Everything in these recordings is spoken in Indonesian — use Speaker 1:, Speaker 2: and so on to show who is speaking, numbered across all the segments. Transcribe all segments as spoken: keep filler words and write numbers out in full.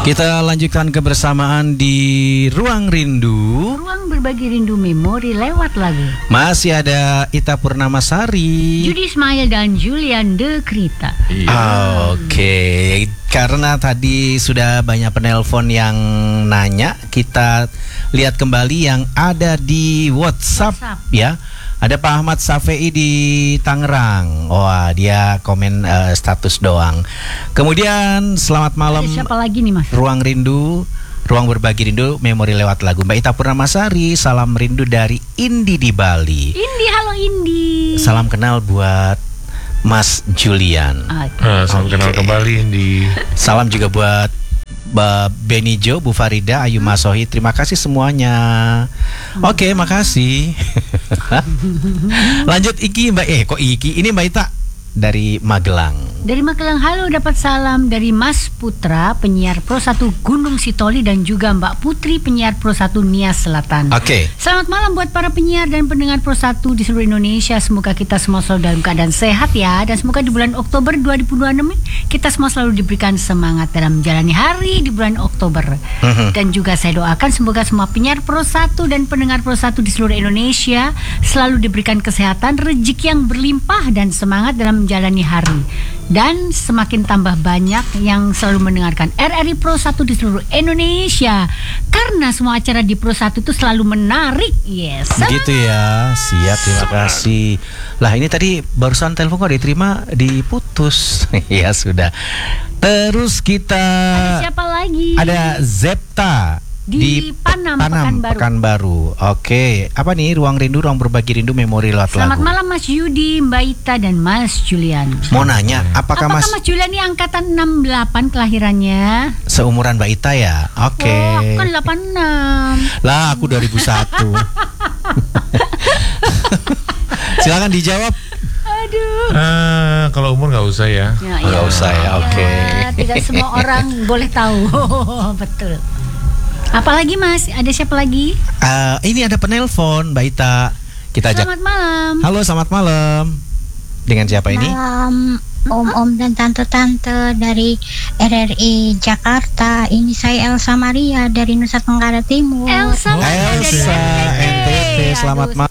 Speaker 1: Kita lanjutkan kebersamaan di Ruang Rindu.
Speaker 2: Ruang berbagi rindu memori lewat lagu.
Speaker 1: Masih ada Ita Purnamasari,
Speaker 2: Judi Ismail dan Julian De Krita.
Speaker 1: Iya. Oke, karena tadi sudah banyak penelpon yang nanya, kita lihat kembali yang ada di WhatsApp, WhatsApp. ya. Ada Pak Ahmad Safei di Tangerang. Wah, dia komen uh, status doang. Kemudian selamat malam.
Speaker 2: Ada siapa lagi nih, Mas?
Speaker 1: Ruang Rindu, Ruang Berbagi Rindu, memori lewat lagu. Mbak Ita Purnamasari, salam rindu dari Indi di Bali.
Speaker 2: Indi, halo Indi.
Speaker 1: Salam kenal buat Mas Julian.
Speaker 2: Okay.
Speaker 3: Uh, salam okay. kenal kembali Indi.
Speaker 1: Salam juga buat Mbak Benijo, Bu Farida, Ayu hmm. Masohi. Terima kasih semuanya. hmm. Oke, okay, makasih. Lanjut Iki, Mbak. Eh, kok Iki? Ini Mbak Ita dari Magelang.
Speaker 2: Dari Magelang, halo, dapat salam dari Mas Putra, penyiar Pro satu Gunung Sitoli, dan juga Mbak Putri, penyiar Pro satu Nias Selatan.
Speaker 1: Oke. Okay.
Speaker 2: Selamat malam buat para penyiar dan pendengar Pro satu di seluruh Indonesia. Semoga kita semua selalu dalam keadaan sehat ya. Dan semoga di bulan Oktober dua ribu dua puluh enam kita semua selalu diberikan semangat dalam menjalani hari di bulan Oktober. Mm-hmm. Dan juga saya doakan semoga semua penyiar Pro satu dan pendengar Pro satu di seluruh Indonesia selalu diberikan kesehatan, rezeki yang berlimpah, dan semangat dalam menjalani hari. Dan semakin tambah banyak yang selalu mendengarkan R R I Pro satu di seluruh Indonesia, karena semua acara di Pro satu itu selalu menarik. Yes.
Speaker 1: Begitu ya. Siap, terima kasih. Lah, ini tadi barusan telepon kok diterima, diputus. Ya sudah. Terus kita
Speaker 2: Ada siapa lagi?
Speaker 1: Ada Zepta
Speaker 2: di,
Speaker 1: di
Speaker 2: Panam,
Speaker 1: Panam
Speaker 2: Pekanbaru.
Speaker 1: Pekanbaru. Oke, apa nih Ruang Rindu, Ruang Berbagi Rindu, memori lewat lagu.
Speaker 2: Selamat malam Mas Yudi, Mbak Ita, dan Mas Julian.
Speaker 1: Mau nanya, apakah,
Speaker 2: apakah
Speaker 1: Mas
Speaker 2: Mas Julian ini angkatan enam delapan kelahirannya?
Speaker 1: Seumuran Mbak Ita ya? Oke.
Speaker 2: Oh, aku kan delapan enam.
Speaker 1: Lah, aku dua ribu satu. Silakan dijawab.
Speaker 2: Aduh.
Speaker 3: Uh, kalau umur nggak usah ya.
Speaker 2: Ya,
Speaker 1: nggak
Speaker 2: ya.
Speaker 1: usah ya, oke.
Speaker 2: Okay. Ya, tidak semua orang boleh tahu. Betul. Apalagi Mas? Ada siapa lagi?
Speaker 1: Uh, ini ada penelpon Mbak Ita. Kita ajak.
Speaker 2: Selamat malam.
Speaker 1: Halo, selamat malam. Dengan siapa ini?
Speaker 4: Malam, om-om dan tante-tante dari R R I Jakarta. Ini saya Elsa Maria dari Nusa Tenggara Timur.
Speaker 2: Elsa,
Speaker 1: oh, Elsa N T T. Selamat malam.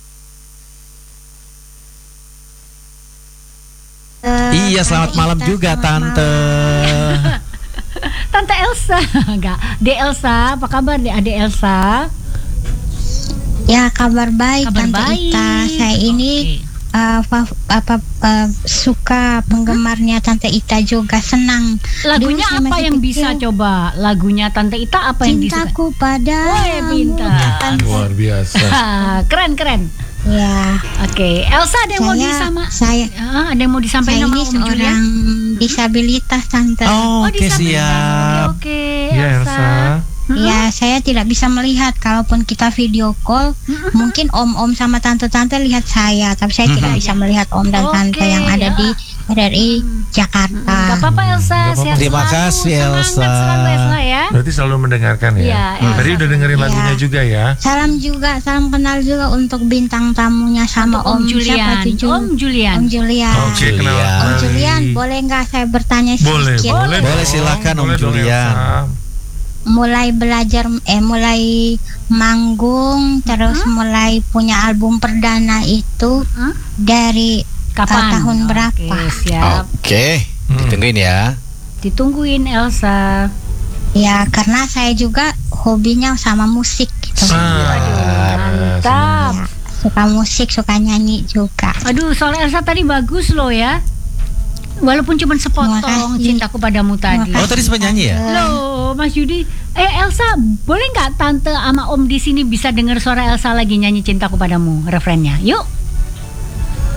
Speaker 1: Uh, iya, selamat malam juga Tante.
Speaker 2: Malam. Tante Elsa, enggak. De Elsa, apa kabar Dek Ade Elsa?
Speaker 4: Ya, kabar baik
Speaker 2: kabar
Speaker 4: Tante
Speaker 2: baik.
Speaker 4: Ita. Saya okay. ini uh, fa- apa uh, suka penggemarnya Tante Ita juga, senang.
Speaker 2: Lagunya apa yang kecil. Bisa coba? Lagunya Tante Ita apa yang disuka?
Speaker 4: Cintaku padamu.
Speaker 2: Oh, bintang.
Speaker 3: Luar biasa.
Speaker 2: Keren keren.
Speaker 4: Ya,
Speaker 2: oke. Okay. Elsa ada yang
Speaker 4: saya,
Speaker 2: mau disama?
Speaker 4: Saya,
Speaker 2: uh, ada yang mau disampaikan sama Om Julian?
Speaker 4: Orang disabilitas Tante.
Speaker 1: Oh, oke, okay,
Speaker 2: oh,
Speaker 1: siap.
Speaker 2: Oke, okay,
Speaker 3: ya, Elsa. Elsa.
Speaker 4: Ya, saya tidak bisa melihat. Kalaupun kita video call, mm-hmm. mungkin om-om sama tante-tante lihat saya, tapi saya mm-hmm. tidak bisa melihat om dan okay, tante yang ada ya. Di R R I Jakarta.
Speaker 2: Gak apa-apa Elsa, sehat
Speaker 1: terima
Speaker 2: selalu.
Speaker 1: kasih Elsa.
Speaker 2: Selalu Elsa ya.
Speaker 3: Berarti selalu mendengarkan ya.
Speaker 2: ya
Speaker 3: hmm. Tadi udah dengerin ya. lagunya juga ya.
Speaker 4: Salam juga, salam kenal juga untuk bintang tamunya sama
Speaker 2: untuk Om, Om Julian. Om Julian.
Speaker 4: Om Julian.
Speaker 3: Oke, okay, kenal.
Speaker 4: Om Julian, boleh nggak saya bertanya
Speaker 3: boleh,
Speaker 4: sedikit?
Speaker 3: Boleh,
Speaker 1: boleh silakan Om Julian.
Speaker 4: Mulai belajar, eh mulai manggung, terus hmm? mulai punya album perdana itu hmm? dari
Speaker 2: kapan?
Speaker 4: Uh, tahun berapa?
Speaker 2: Oke, siap.
Speaker 1: Oke, hmm. ditungguin ya.
Speaker 2: Ditungguin Elsa.
Speaker 4: Ya, karena saya juga hobinya sama musik gitu.
Speaker 2: Ah, mantap.
Speaker 4: Ya, suka musik, suka nyanyi juga.
Speaker 2: Aduh, soal Elsa tadi bagus loh ya. Walaupun cuma sepotong Cintaku Padamu tadi.
Speaker 1: Oh, tadi sempat nyanyi ya?
Speaker 2: Loh, Mas Yudi. Eh, Elsa, boleh nggak tante sama Om di sini bisa dengar suara Elsa lagi nyanyi Cintaku Padamu refrennya? Yuk.